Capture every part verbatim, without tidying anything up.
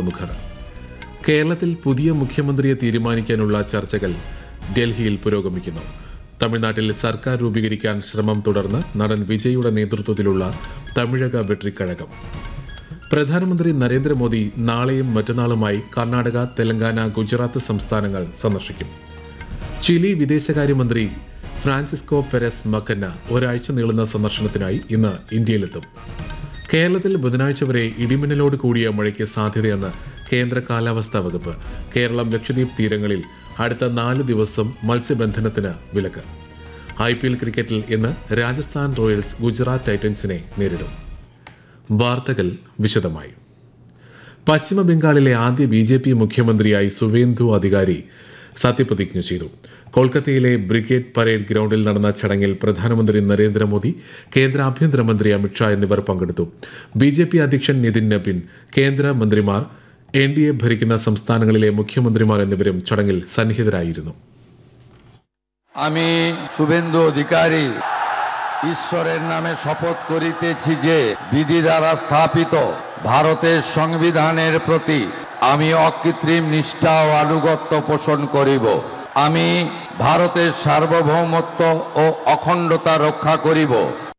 പ്രമുഖർ. കേരളത്തിൽ പുതിയ മുഖ്യമന്ത്രിയെ തീരുമാനിക്കാനുള്ള ചർച്ചകൾ ഡൽഹിയിൽ പുരോഗമിക്കുന്നു. തമിഴ്നാട്ടിൽ സർക്കാർ രൂപീകരിക്കാൻ ശ്രമം തുടർന്ന് നടൻ വിജയുടെ നേതൃത്വത്തിലുള്ള തമിഴക വെട്രിക്കഴകം. പ്രധാനമന്ത്രി നരേന്ദ്രമോദി നാളെയും മറ്റന്നാളുമായി കർണാടക, തെലങ്കാന, ഗുജറാത്ത് സംസ്ഥാനങ്ങൾ സന്ദർശിക്കും. ചിലി വിദേശകാര്യമന്ത്രി ഫ്രാൻസിസ്കോ പെരസ് മക്കന്ന ഒരാഴ്ച നീളുന്ന സന്ദർശനത്തിനായി ഇന്ന് ഇന്ത്യയിലെത്തും. കേരളത്തിൽ ബുധനാഴ്ച വരെ ഇടിമിന്നലോട് കൂടിയ മഴയ്ക്ക് സാധ്യതയെന്ന് കേന്ദ്ര കാലാവസ്ഥാ വകുപ്പ്. കേരളം, ലക്ഷദ്വീപ് തീരങ്ങളിൽ അടുത്ത നാല് ദിവസം മത്സ്യബന്ധനത്തിന് വിലക്ക്. ഐ പി എൽ ക്രിക്കറ്റിൽ ഇന്ന് രാജസ്ഥാൻ റോയൽസ് ഗുജറാത്ത് ടൈറ്റൻസിനെ നേരിടും. വാർത്തകൾ വിശദമായി. പശ്ചിമ ബംഗാളിലെ ആദ്യ ബി ജെ പി മുഖ്യമന്ത്രിയായി സുവേന്ദു അധികാരി സത്യപ്രതിജ്ഞ ചെയ്തു. കൊൽക്കത്തയിലെ ബ്രിഗേഡ് പരേഡ് ഗ്രൗണ്ടിൽ നടന്ന ചടങ്ങിൽ പ്രധാനമന്ത്രി നരേന്ദ്രമോദി, കേന്ദ്ര ആഭ്യന്തരമന്ത്രി അമിത്ഷാ എന്നിവർ പങ്കെടുത്തു. ബി ജെ പി അധ്യക്ഷൻ നിതിൻ നബിൻ, കേന്ദ്രമന്ത്രിമാർ, എൻ ഡി എ ഭരിക്കുന്ന സംസ്ഥാനങ്ങളിലെ മുഖ്യമന്ത്രിമാർ എന്നിവരും ചടങ്ങിൽ സന്നിഹിതരായിരുന്നു. আমি শুভেন্দু অধিকারী ঈশ্বরের নামে শপথ করিতেছি যে বিধি দ্বারা স্থাপিত ভারতের সংবিধানের প্রতি আমি অকৃত্রিম নিষ্ঠা ও আনুগত্য পোষণ করিব। আমি ভারতের সার্বভৌমত্ব ও অখণ্ডতা রক্ষা করিব.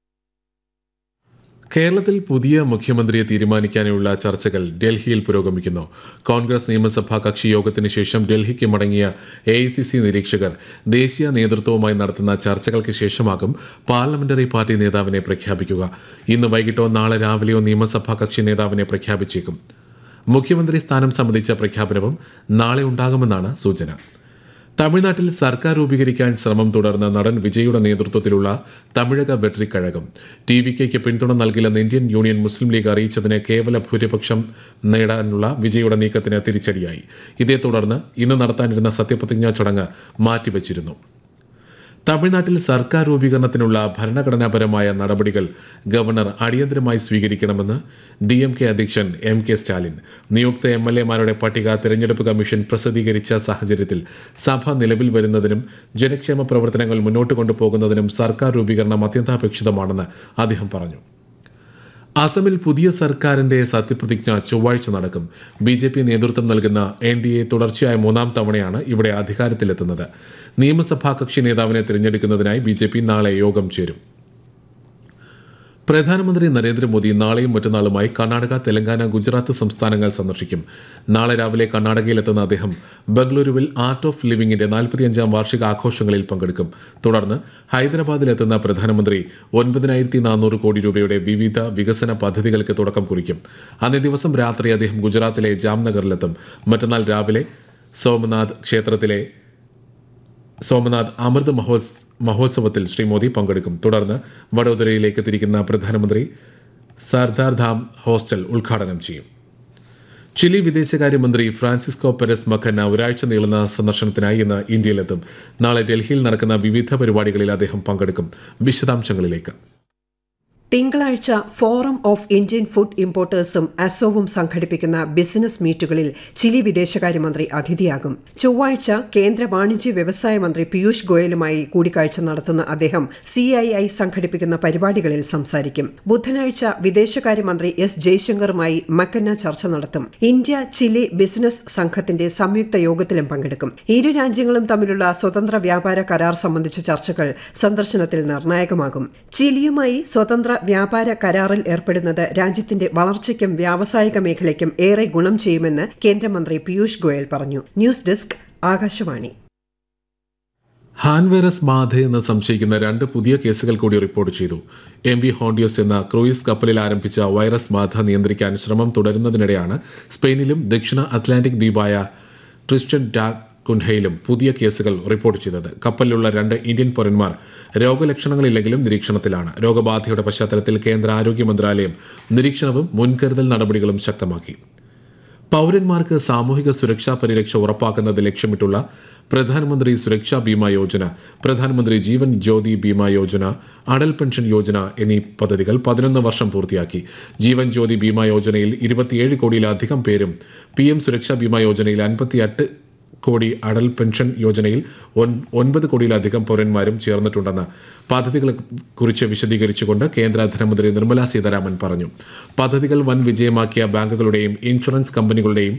കേരളത്തിൽ പുതിയ മുഖ്യമന്ത്രിയെ തീരുമാനിക്കാനുള്ള ചർച്ചകൾ ഡൽഹിയിൽ പുരോഗമിക്കുന്നു. കോൺഗ്രസ് നിയമസഭാ കക്ഷി യോഗത്തിന് ശേഷം ഡൽഹിക്ക് മടങ്ങിയ എ ഐ സി സി നിരീക്ഷകർ ദേശീയ നേതൃത്വവുമായി നടത്തുന്ന ചർച്ചകൾക്ക് ശേഷമാകും പാർലമെന്ററി പാർട്ടി നേതാവിനെ പ്രഖ്യാപിക്കുക. ഇന്ന് വൈകിട്ടോ നാളെ രാവിലെയോ നിയമസഭാ കക്ഷി നേതാവിനെ പ്രഖ്യാപിച്ചേക്കും. മുഖ്യമന്ത്രി സ്ഥാനം സംബന്ധിച്ച പ്രഖ്യാപനവും നാളെ ഉണ്ടാകുമെന്നാണ് സൂചന. തമിഴ്നാട്ടിൽ സർക്കാർ രൂപീകരിക്കാൻ ശ്രമം തുടർന്ന നടൻ വിജയുടെ നേതൃത്വത്തിലുള്ള Tamilaga Vettri Kazhagam T V cake പിന്തുണ നൽകില്ലെന്ന് ഇന്ത്യൻ യൂണിയൻ മുസ്ലിം ലീഗ് അറിയിച്ചതിന് കേവല ഭൂരിപക്ഷം നേടാനുള്ള വിജയുടെ നീക്കത്തിന് തിരിച്ചടിയായി. ഇതേ തുടർന്ന് ഇന്ന് നടത്താനിരുന്ന സത്യപ്രതിജ്ഞാ ചടങ്ങ് മാറ്റിവച്ചിരുന്നു. തമിഴ്നാട്ടിൽ സർക്കാർ രൂപീകരണത്തിനുള്ള ഭരണഘടനാപരമായ നടപടികൾ ഗവർണർ അടിയന്തരമായി സ്വീകരിക്കണമെന്ന് ഡി എം കെ അധ്യക്ഷൻ എം കെ സ്റ്റാലിൻ. നിയുക്ത എം എൽ എമാരുടെ പട്ടിക തെരഞ്ഞെടുപ്പ് കമ്മീഷൻ പ്രസിദ്ധീകരിച്ച സാഹചര്യത്തിൽ സഭ നിലവിൽ വരുന്നതിനും ജനക്ഷേമ പ്രവർത്തനങ്ങൾ മുന്നോട്ട് കൊണ്ടുപോകുന്നതിനും സർക്കാർ രൂപീകരണം അത്യന്താപേക്ഷിതമാണെന്ന് അദ്ദേഹം പറഞ്ഞു. അസമിൽ പുതിയ സർക്കാരിന്റെ സത്യപ്രതിജ്ഞ ചൊവ്വാഴ്ച നടക്കും. ബി ജെ പി നേതൃത്വം നൽകുന്ന എൻ ഡി എ തുടർച്ചയായ മൂന്നാം തവണയാണ് ഇവിടെ അധികാരത്തിലെത്തുന്നത്. നിയമസഭാ കക്ഷി നേതാവിനെ തിരഞ്ഞെടുക്കുന്നതിനായി ബി ജെ പി നാളെ യോഗം ചേരും. പ്രധാനമന്ത്രി നരേന്ദ്രമോദി നാളെയും മറ്റന്നാളുമായി കർണാടക, തെലങ്കാന, ഗുജറാത്ത് സംസ്ഥാനങ്ങൾ സന്ദർശിക്കും. നാളെ രാവിലെ കർണാടകയിലെത്തുന്ന അദ്ദേഹം ബംഗളൂരുവിൽ ആർട്ട് ഓഫ് ലിവിംഗിന്റെ നാൽപ്പത്തിയഞ്ചാം വാർഷിക ആഘോഷങ്ങളിൽ പങ്കെടുക്കും. തുടർന്ന് ഹൈദരാബാദിലെത്തുന്ന പ്രധാനമന്ത്രി ഒൻപതിനായിരത്തി നാനൂറ് കോടി രൂപയുടെ വിവിധ വികസന പദ്ധതികൾക്ക് തുടക്കം കുറിക്കും. അന്നേ ദിവസം രാത്രി അദ്ദേഹം ഗുജറാത്തിലെ ജാംനഗറിലെത്തും. മറ്റന്നാൾ രാവിലെ സോമനാഥ് ക്ഷേത്രത്തിലെ സോമനാഥ് അമൃത് മഹോത്സ മഹോത്സവത്തിൽ ശ്രീ മോദി പങ്കെടുക്കും. തുടർന്ന് വഡോദരയിലേക്ക് തിരിക്കുന്ന പ്രധാനമന്ത്രി സർദാർ ധാം ഹോസ്റ്റൽ ഉദ്ഘാടനം ചെയ്യും. ചിലി വിദേശകാര്യമന്ത്രി ഫ്രാൻസിസ്കോ പെരസ് മക്കന്ന ഒരാഴ്ച നീളുന്ന സന്ദർശനത്തിനായി ഇന്ന് ഇന്ത്യയിലെത്തും. നാളെ ഡൽഹിയിൽ നടക്കുന്ന വിവിധ പരിപാടികളിൽ അദ്ദേഹം പങ്കെടുക്കും. വിശദാംശങ്ങളിലേക്ക്. തിങ്കളാഴ്ച ഫോറം ഓഫ് ഇന്ത്യൻ ഫുഡ് ഇമ്പോർട്ടേഴ്സും അസോവും സംഘടിപ്പിക്കുന്ന ബിസിനസ് മീറ്റുകളിൽ ചിലി വിദേശകാര്യമന്ത്രി അതിഥിയാകും. ചൊവ്വാഴ്ച കേന്ദ്ര വാണിജ്യ വ്യവസായ മന്ത്രി പീയൂഷ് ഗോയലുമായി കൂടിക്കാഴ്ച നടത്തുന്ന അദ്ദേഹം സി ഐ ഐ സംഘടിപ്പിക്കുന്ന പരിപാടികളിൽ സംസാരിക്കും. ബുധനാഴ്ച വിദേശകാര്യമന്ത്രി എസ് ജയശങ്കറുമായി മക്കന്ന ചർച്ച നടത്തും. ഇന്ത്യ ചിലി ബിസിനസ് സംഘത്തിന്റെ സംയുക്ത യോഗത്തിലും പങ്കെടുക്കും. ഇരു രാജ്യങ്ങളും തമ്മിലുള്ള സ്വതന്ത്ര വ്യാപാര കരാർ സംബന്ധിച്ച ചർച്ചകൾ സന്ദർശനത്തിൽ നിർണായകമാകും. ചിലിയുമായി സ്വതന്ത്ര വ്യാപാര കരാറിൽ ഏർപ്പെടുന്നത് രാജ്യത്തിന്റെ വളർച്ചയ്ക്കും വ്യാവസായിക മേഖലയ്ക്കും ഏറെ ഗുണം ചെയ്യുമെന്ന് കേന്ദ്രമന്ത്രി പീയൂഷ് ഗോയൽ പറഞ്ഞു. News desk, Akashvani. Han virus ബാധയെന്ന് സംശയിക്കുന്ന രണ്ട് പുതിയ കേസുകൾ കൂടി റിപ്പോർട്ട് ചെയ്തു. എം വി ഹോണ്ടിയോസ് എന്ന ക്രൂയിസ് കപ്പലിൽ ആരംഭിച്ച വൈറസ് ബാധ നിയന്ത്രിക്കാൻ ശ്രമം തുടരുന്നതിനിടെയാണ് സ്പെയിനിലും ദക്ഷിണ അറ്റ്ലാന്റിക് ദ്വീപായ ട്രിസ്റ്റൻ ഡാ കുൻഹയിലും പുതിയ കേസുകൾ റിപ്പോർട്ട് ചെയ്തത്. കപ്പലിലുള്ള രണ്ട് ഇന്ത്യൻ പൗരന്മാർ രോഗലക്ഷണങ്ങളില്ലെങ്കിലും നിരീക്ഷണത്തിലാണ്. രോഗബാധയുടെ പശ്ചാത്തലത്തിൽ കേന്ദ്ര ആരോഗ്യ മന്ത്രാലയം നിരീക്ഷണവും മുൻകരുതൽ നടപടികളും ശക്തമാക്കി. പൗരന്മാർക്ക് സാമൂഹിക സുരക്ഷാ പരിരക്ഷ ഉറപ്പാക്കുന്നത് ലക്ഷ്യമിട്ടുള്ള പ്രധാനമന്ത്രി സുരക്ഷാ ബീമാ യോജന, പ്രധാനമന്ത്രി ജീവൻ ജ്യോതി ബീമാ യോജന, അടൽ പെൻഷൻ യോജന എന്നീ പദ്ധതികൾ പതിനൊന്ന് വർഷം പൂർത്തിയാക്കി. ജീവൻ ജ്യോതി ബീമാ യോജനയിൽ ഇരുപത്തിയേഴ് കോടിയിലധികം പേരും പി എം സുരക്ഷാ ബീമാ യോജനയിൽ അൻപത്തിയെട്ട് കോടി, അടൽ പെൻഷൻ യോജനയിൽ ഒൻപത് കോടിയിലധികം പൗരന്മാരും ചേർന്നിട്ടുണ്ടെന്ന് പദ്ധതികളെക്കുറിച്ച് വിശദീകരിച്ചുകൊണ്ട് കേന്ദ്ര ധനമന്ത്രി നിർമ്മലാ സീതാരാമൻ പറഞ്ഞു. പദ്ധതികൾ വൻ വിജയമാക്കിയ ബാങ്കുകളുടെയും ഇൻഷുറൻസ് കമ്പനികളുടെയും